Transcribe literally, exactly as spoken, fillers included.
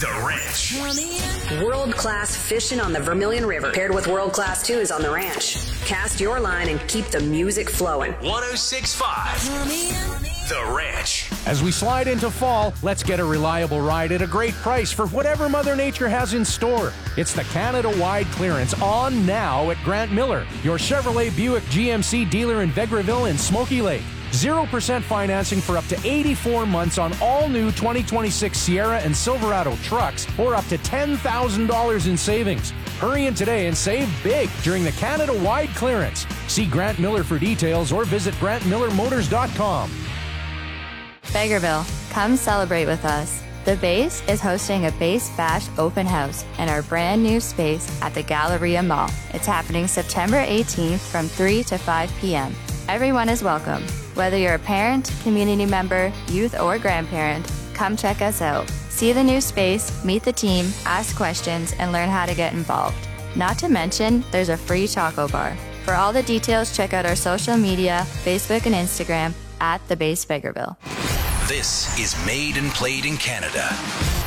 The Ranch. World-class fishing on the Vermilion River, paired with world-class tunes on the ranch. Cast your line and keep the music flowing. one oh six point five. The Ranch. As we slide into fall, let's get a reliable ride at a great price for whatever Mother Nature has in store. It's the Canada-wide clearance on now at Grant Miller, your Chevrolet Buick G M C dealer in Vegreville and Smoky Lake. zero percent financing for up to eighty-four months on all new twenty twenty-six Sierra and Silverado trucks, or up to ten thousand dollars in savings. Hurry in today and save big during the Canada-wide clearance. See Grant Miller for details or visit grant miller motors dot com. Vegreville, come celebrate with us. The Base is hosting a Base Bash open house in our brand new space at the Galleria Mall. It's happening September eighteenth from three to five p.m. Everyone is welcome. Whether you're a parent, community member, youth, or grandparent, come check us out. See the new space, meet the team, ask questions, and learn how to get involved. Not to mention, there's a free taco bar. For all the details, check out our social media, Facebook and Instagram, at The Base Vegreville. This is Made and Played in Canada.